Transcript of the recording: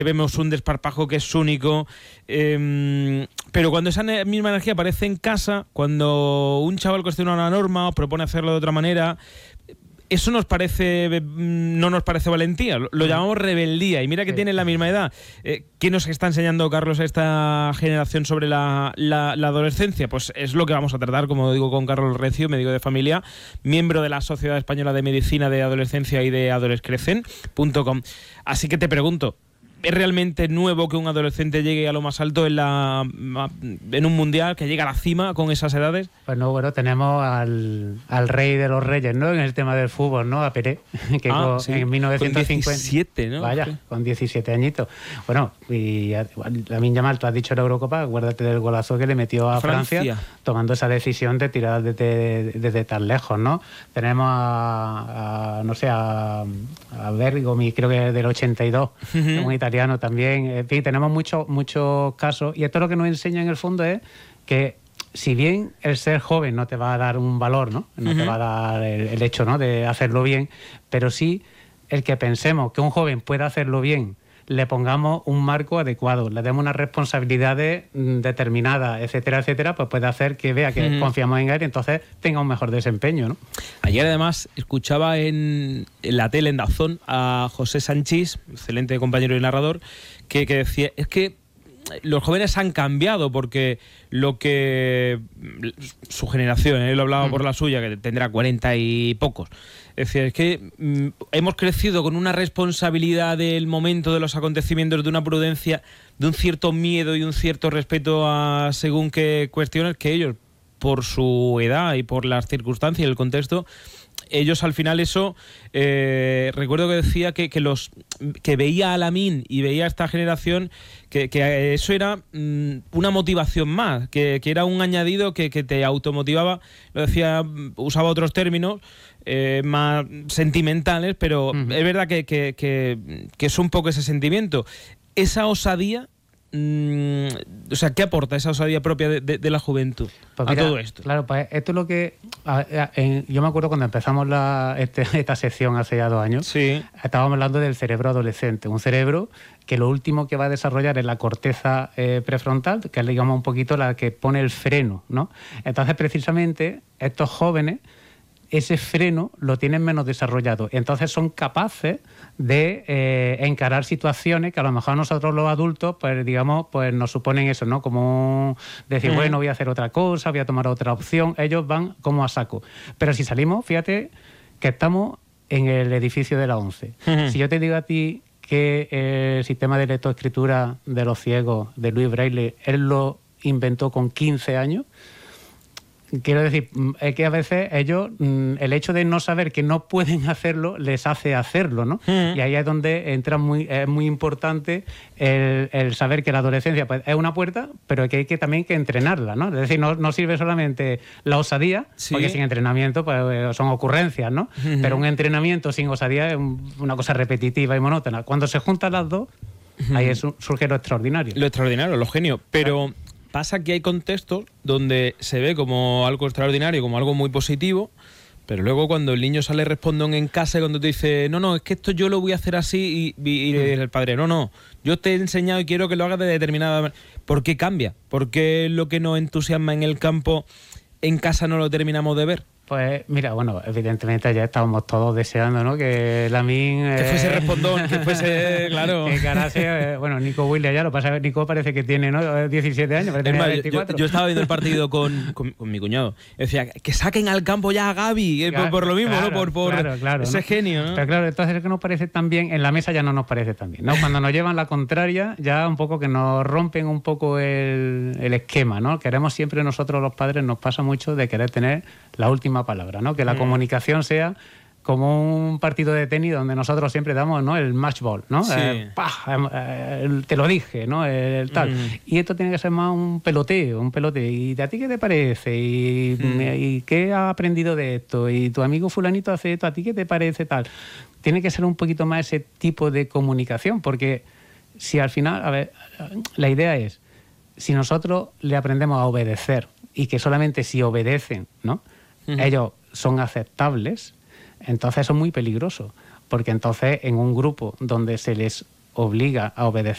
vemos un desparpajo que es único, pero cuando esa misma energía aparece en casa, cuando un chaval cuestiona una norma o propone hacerlo de otra manera, eso no nos parece valentía, lo llamamos rebeldía, y mira que tienen la misma edad. ¿Qué nos está enseñando, Carlos, a esta generación sobre la adolescencia? Pues es lo que vamos a tratar, como digo, con Carlos Recio, médico de familia, miembro de la Sociedad Española de Medicina de Adolescencia y de adolescrecen.com. Así que te pregunto, ¿es realmente nuevo que un adolescente llegue a lo más alto en un mundial, que llegue a la cima con esas edades? Pues no, bueno, tenemos al rey de los reyes, ¿no? En el tema del fútbol, ¿no? A Pelé, que en 1950... Con 17, ¿no? Vaya, con 17 añitos. Bueno, y Lamine Yamal, tú has dicho la Eurocopa, acuérdate del golazo que le metió a Francia tomando esa decisión de tirar desde tan lejos, ¿no? Tenemos a Bergomi, creo que del 82, un italiano también. En fin, tenemos muchos casos, y esto lo que nos enseña en el fondo es que si bien el ser joven no te va a dar un valor, ¿no? No te va a dar el hecho, ¿no?, de hacerlo bien, pero sí el que pensemos que un joven puede hacerlo bien, le pongamos un marco adecuado, le demos unas responsabilidades determinadas, etcétera, etcétera, pues puede hacer que vea que confiamos en él y entonces tenga un mejor desempeño, ¿no? Ayer además escuchaba en la tele, en Dazón, a José Sanchís, excelente compañero y narrador, que decía, es que los jóvenes han cambiado porque lo que su generación, él hablaba por la suya, que tendrá 40 y pocos, es decir, es que hemos crecido con una responsabilidad del momento, de los acontecimientos, de una prudencia, de un cierto miedo y un cierto respeto a según qué cuestiones, que ellos, por su edad y por las circunstancias y el contexto, ellos al final eso, recuerdo que decía que veía a Lamine y veía a esta generación que eso era una motivación más, que era un añadido que te automotivaba. Lo decía, usaba otros términos más sentimentales, pero es verdad que es un poco ese sentimiento, esa osadía. O sea, ¿qué aporta esa osadía propia de la juventud pues mira, a todo esto? Claro, pues esto es lo que... yo me acuerdo cuando empezamos esta sección hace ya 2 años, estábamos hablando del cerebro adolescente, un cerebro que lo último que va a desarrollar es la corteza prefrontal, que es, digamos, un poquito la que pone el freno, ¿no? Entonces, precisamente, estos jóvenes, ese freno lo tienen menos desarrollado. Entonces son capaces de encarar situaciones que a lo mejor nosotros los adultos, pues digamos, pues nos suponen eso, ¿no? Como decir, bueno, voy a hacer otra cosa, voy a tomar otra opción. Ellos van como a saco. Pero si salimos, fíjate que estamos en el edificio de la ONCE. Si yo te digo a ti que el sistema de lectoescritura de los ciegos de Louis Braille, él lo inventó con 15 años, quiero decir, es que a veces ellos, el hecho de no saber que no pueden hacerlo, les hace hacerlo, ¿no? Y ahí es donde es muy importante el saber que la adolescencia, pues, es una puerta, pero que hay que también que entrenarla, ¿no? Es decir, no sirve solamente la osadía, porque sin entrenamiento pues son ocurrencias, ¿no? Pero un entrenamiento sin osadía es una cosa repetitiva y monótona. Cuando se juntan las dos, ahí surge lo extraordinario. Lo extraordinario, lo genio, pero... Pasa que hay contextos donde se ve como algo extraordinario, como algo muy positivo, pero luego cuando el niño sale respondón en casa y cuando te dice, no, es que esto yo lo voy a hacer así, y el padre, no, yo te he enseñado y quiero que lo hagas de determinada manera. ¿Por qué cambia? ¿Por qué lo que nos entusiasma en el campo, en casa no lo terminamos de ver? Pues mira, bueno, evidentemente ya estábamos todos deseando, ¿no? Que Lamine... que fuese respondón, que fuese, claro... Que ganase, bueno, Nico Williams ya lo pasa, Nico parece que tiene, ¿no? 17 años, pero tenía 24. Yo estaba viendo el partido con mi cuñado. Decía, que saquen al campo ya a Gavi, por lo mismo, claro, ¿no? Por ese, ¿no?, genio, ¿no? Pero claro, entonces es que nos parece tan bien, en la mesa ya no nos parece tan bien, ¿no? Cuando nos llevan la contraria, ya un poco que nos rompen un poco el esquema, ¿no? Queremos siempre nosotros los padres, nos pasa mucho de querer tener la última palabra, ¿no? Que la comunicación sea como un partido de tenis donde nosotros siempre damos, ¿no?, el match ball, ¿no? Sí. Te lo dije, ¿no? El tal. Y esto tiene que ser más un peloteo. ¿Y de a ti qué te parece? ¿Y qué has aprendido de esto? ¿Y tu amigo fulanito hace esto? ¿A ti qué te parece tal? Tiene que ser un poquito más ese tipo de comunicación, porque si al final, a ver, la idea es, si nosotros le aprendemos a obedecer y que solamente si obedecen, ¿no?, ellos son aceptables, entonces eso es muy peligroso, porque entonces en un grupo donde se les obliga a obedecer